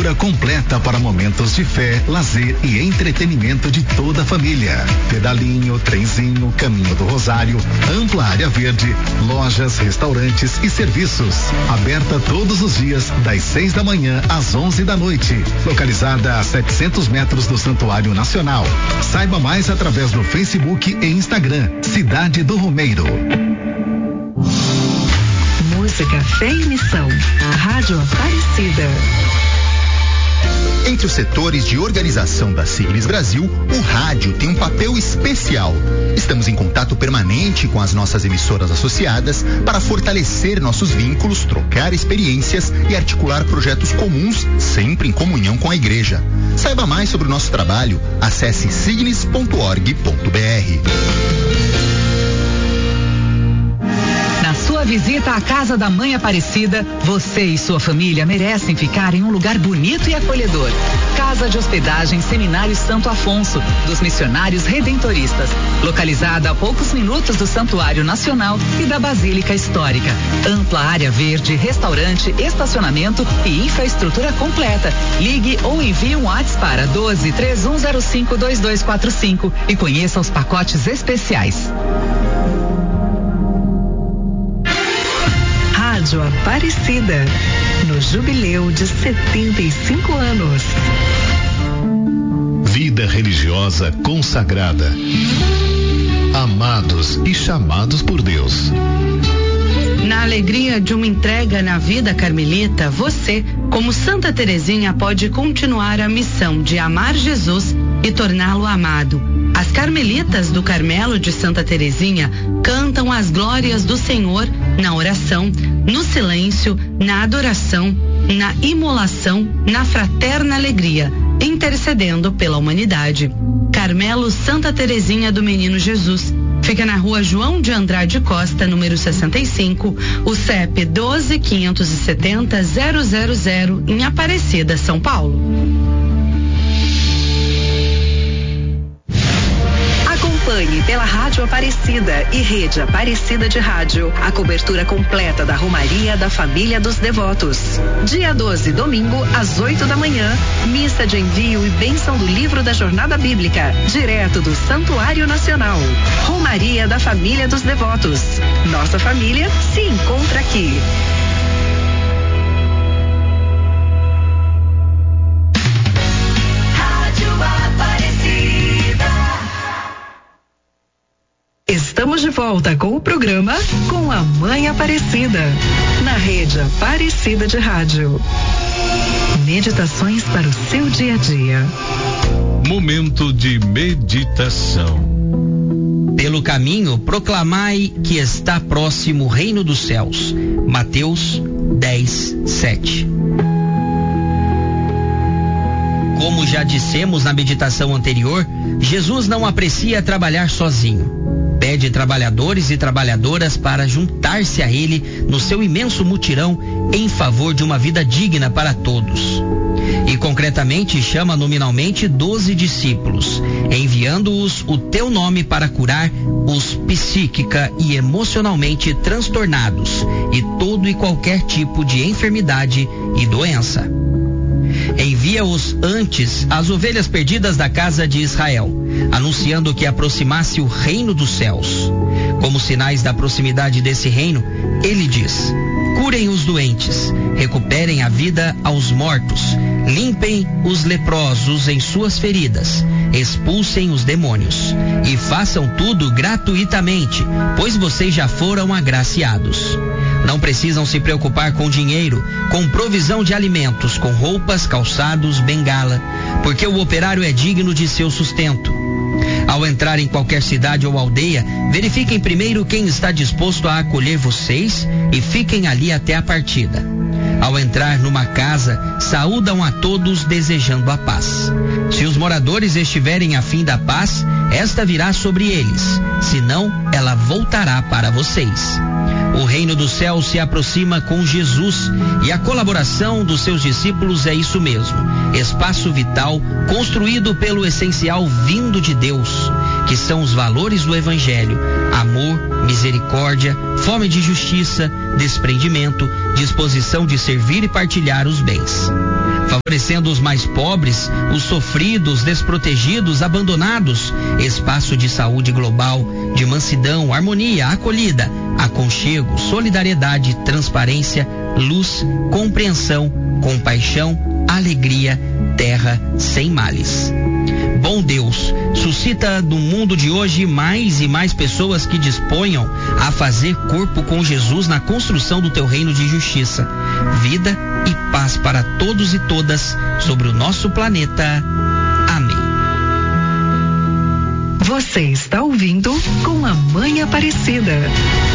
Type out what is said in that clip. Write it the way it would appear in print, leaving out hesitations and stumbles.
estrutura completa para momentos de fé, lazer e entretenimento de toda a família. Pedalinho, trenzinho, caminho do Rosário, ampla área verde, lojas, restaurantes e serviços. Aberta todos os dias, das 6 da manhã às 11 da noite. Localizada a 700 metros do Santuário Nacional. Saiba mais através do Facebook e Instagram. Cidade do Romeiro. Música, fé e missão. Rádio Aparecida. Entre os setores de organização da Siglis Brasil, o rádio tem um papel especial. Estamos em contato permanente com as nossas emissoras associadas para fortalecer nossos vínculos, trocar experiências e articular projetos comuns, sempre em comunhão com a igreja. Saiba mais sobre o nosso trabalho, acesse siglis.org.br. Na sua visita à Casa da Mãe Aparecida, você e sua família merecem ficar em um lugar bonito e acolhedor. Casa de Hospedagem Seminário Santo Afonso, dos Missionários Redentoristas, localizada a poucos minutos do Santuário Nacional e da Basílica Histórica. Ampla área verde, restaurante, estacionamento e infraestrutura completa. Ligue ou envie um WhatsApp para 12-3105-2245 e conheça os pacotes especiais. Rádio Aparecida, no jubileu de 75 anos. Vida religiosa consagrada. Amados e chamados por Deus. Na alegria de uma entrega na vida carmelita, você, como Santa Teresinha, pode continuar a missão de amar Jesus e torná-lo amado. As carmelitas do Carmelo de Santa Teresinha cantam as glórias do Senhor na oração, no silêncio, na adoração, na imolação, na fraterna alegria, intercedendo pela humanidade. Carmelo Santa Teresinha do Menino Jesus. Fica na rua João de Andrade Costa, número 65, o CEP 12.570.000, em Aparecida, São Paulo. Acompanhe pela Rádio Aparecida e Rede Aparecida de Rádio a cobertura completa da Romaria da Família dos Devotos. Dia 12, domingo, às 8 da manhã, missa de envio e bênção do livro da Jornada Bíblica, direto do Santuário Nacional. Romaria da Família dos Devotos. Nossa família se encontra aqui. Estamos de volta com o programa Com a Mãe Aparecida, na Rede Aparecida de Rádio. Meditações para o seu dia a dia. Momento de meditação. Pelo caminho, proclamai que está próximo o reino dos céus. Mateus 10:7. Como já dissemos na meditação anterior, Jesus não aprecia trabalhar sozinho. Pede trabalhadores e trabalhadoras para juntar-se a ele no seu imenso mutirão em favor de uma vida digna para todos. E concretamente chama nominalmente 12 discípulos, enviando-os o teu nome para curar os psíquica e emocionalmente transtornados e todo e qualquer tipo de enfermidade e doença. Envia-os antes às ovelhas perdidas da casa de Israel, anunciando que aproximasse o reino dos céus. Como sinais da proximidade desse reino, ele diz: curem os doentes, recuperem a vida aos mortos, limpem os leprosos em suas feridas, expulsem os demônios e façam tudo gratuitamente, pois vocês já foram agraciados. Não precisam se preocupar com dinheiro, com provisão de alimentos, com roupas, calçados, bengala, porque o operário é digno de seu sustento. Ao entrar em qualquer cidade ou aldeia, verifiquem primeiro quem está disposto a acolher vocês e fiquem ali até a partida. Ao entrar numa casa, saúdam a todos desejando a paz. Se os moradores estiverem afim da paz, esta virá sobre eles, senão ela voltará para vocês. O reino do céu se aproxima com Jesus e a colaboração dos seus discípulos é isso mesmo, espaço vital construído pelo essencial vindo de Deus, que são os valores do Evangelho: amor, misericórdia, fome de justiça, desprendimento, disposição de servir e partilhar os bens. favorecendo os mais pobres, os sofridos, desprotegidos, abandonados. Espaço de saúde global, de mansidão, harmonia, acolhida, aconchego, solidariedade, transparência, luz, compreensão, compaixão, alegria, terra sem males. Bom Deus, suscita no mundo de hoje mais e mais pessoas que disponham a fazer corpo com Jesus na construção do teu reino de justiça, vida e paz para todos e todas sobre o nosso planeta. Amém. Você está ouvindo Com a Mãe Aparecida.